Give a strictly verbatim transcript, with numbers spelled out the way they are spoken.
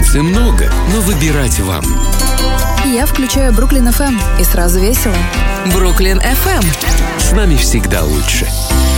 Опций много, но выбирать вам. Я включаю Бруклин эф эм, и сразу весело. Бруклин эф эм. С нами всегда лучше.